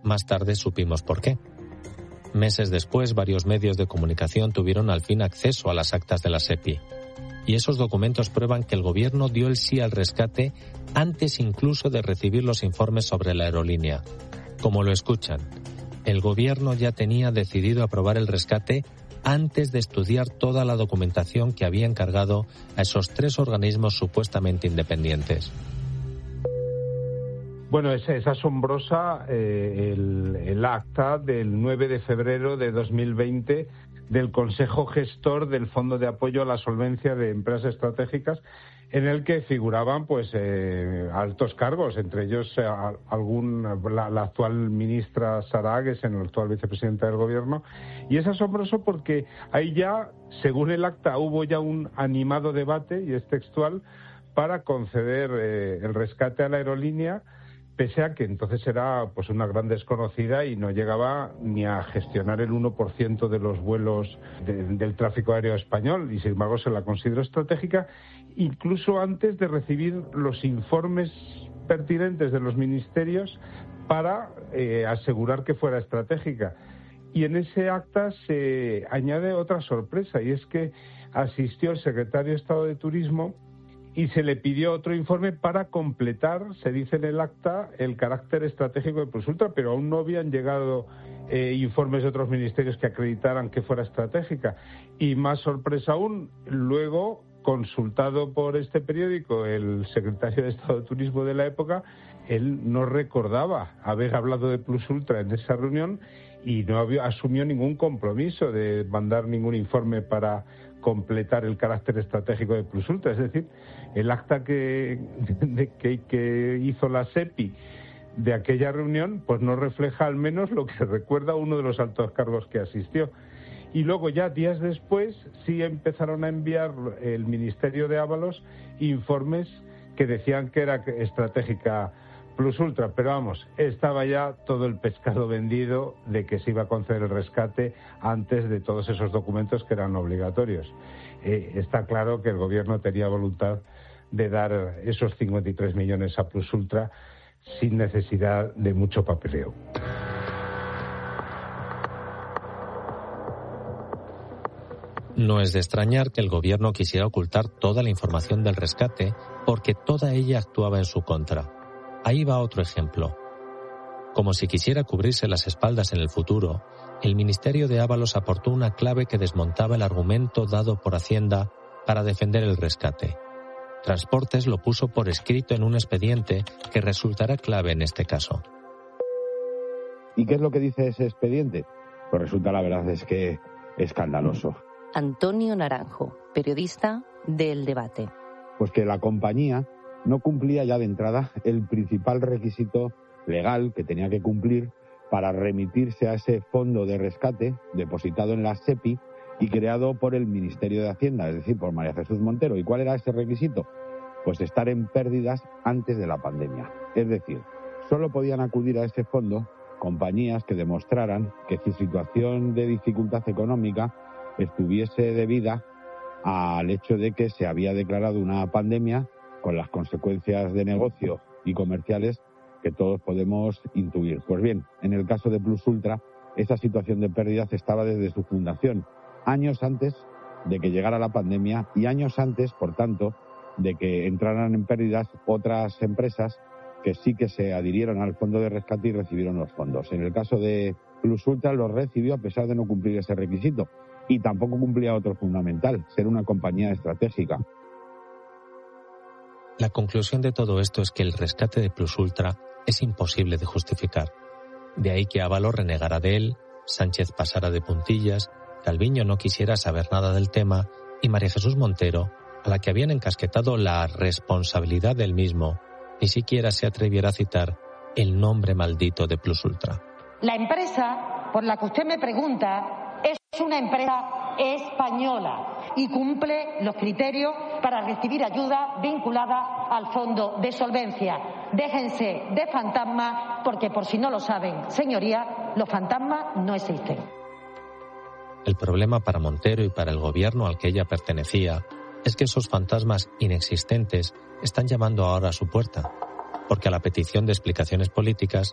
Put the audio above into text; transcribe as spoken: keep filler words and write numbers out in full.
Más tarde supimos por qué. Meses después, varios medios de comunicación tuvieron al fin acceso a las actas de la SEPI. Y esos documentos prueban que el gobierno dio el sí al rescate antes incluso de recibir los informes sobre la aerolínea. Como lo escuchan, el gobierno ya tenía decidido aprobar el rescate antes de estudiar toda la documentación que había encargado a esos tres organismos supuestamente independientes. Bueno, es, es asombrosa eh, el, el acta del nueve de febrero de dos mil veinte del Consejo Gestor del Fondo de Apoyo a la Solvencia de Empresas Estratégicas, en el que figuraban pues eh, altos cargos, entre ellos eh, algún la, la actual ministra Sara Agesen, el actual vicepresidente del Gobierno, y es asombroso porque ahí ya, según el acta, hubo ya un animado debate, y es textual, para conceder eh, el rescate a la aerolínea, pese a que entonces era pues una gran desconocida y no llegaba ni a gestionar el uno por ciento de los vuelos de, del tráfico aéreo español, y sin embargo se la consideró estratégica, incluso antes de recibir los informes pertinentes de los ministerios para eh, asegurar que fuera estratégica. Y en ese acta se añade otra sorpresa, y es que asistió el secretario de Estado de Turismo y se le pidió otro informe para completar, se dice en el acta, el carácter estratégico de Plusultra, pero aún no habían llegado eh, informes de otros ministerios que acreditaran que fuera estratégica. Y más sorpresa aún, luego, consultado por este periódico, el secretario de Estado de Turismo de la época, él no recordaba haber hablado de Plusultra en esa reunión y no había, asumió ningún compromiso de mandar ningún informe para completar el carácter estratégico de Plusultra. Es decir, el acta que, de, que, que hizo la SEPI de aquella reunión pues no refleja al menos lo que recuerda uno de los altos cargos que asistió. Y luego ya días después sí empezaron a enviar el Ministerio de Ábalos informes que decían que era estratégica Plusultra, pero vamos, estaba ya todo el pescado vendido de que se iba a conceder el rescate antes de todos esos documentos que eran obligatorios. Eh, está claro que el gobierno tenía voluntad de dar esos cincuenta y tres millones a Plusultra sin necesidad de mucho papeleo. No es de extrañar que el gobierno quisiera ocultar toda la información del rescate porque toda ella actuaba en su contra. Ahí va otro ejemplo. Como si quisiera cubrirse las espaldas en el futuro, el Ministerio de Ábalos aportó una clave que desmontaba el argumento dado por Hacienda para defender el rescate. Transportes lo puso por escrito en un expediente que resultará clave en este caso. ¿Y qué es lo que dice ese expediente? Pues resulta, la verdad es que escandaloso. Antonio Naranjo, periodista de El Debate. Pues que la compañía no cumplía ya de entrada el principal requisito legal que tenía que cumplir para remitirse a ese fondo de rescate depositado en la SEPI y creado por el Ministerio de Hacienda, es decir, por María Jesús Montero. ¿Y cuál era ese requisito? Pues estar en pérdidas antes de la pandemia. Es decir, solo podían acudir a ese fondo compañías que demostraran que su situación de dificultad económica estuviese debida al hecho de que se había declarado una pandemia con las consecuencias de negocio y comerciales que todos podemos intuir. Pues bien, en el caso de Plusultra, esa situación de pérdidas estaba desde su fundación, años antes de que llegara la pandemia y años antes, por tanto, de que entraran en pérdidas otras empresas que sí que se adhirieron al fondo de rescate y recibieron los fondos. En el caso de Plusultra los recibió a pesar de no cumplir ese requisito y tampoco cumplía otro fundamental, ser una compañía estratégica. La conclusión de todo esto es que el rescate de Plusultra es imposible de justificar. De ahí que Ábalos renegara de él, Sánchez pasara de puntillas, Calviño no quisiera saber nada del tema y María Jesús Montero, a la que habían encasquetado la responsabilidad del mismo, ni siquiera se atreviera a citar el nombre maldito de Plusultra. La empresa por la que usted me pregunta es una empresa española y cumple los criterios para recibir ayuda vinculada al fondo de solvencia. Déjense de fantasmas porque, por si no lo saben, señoría, los fantasmas no existen. El problema para Montero y para el gobierno al que ella pertenecía es que esos fantasmas inexistentes están llamando ahora a su puerta, porque a la petición de explicaciones políticas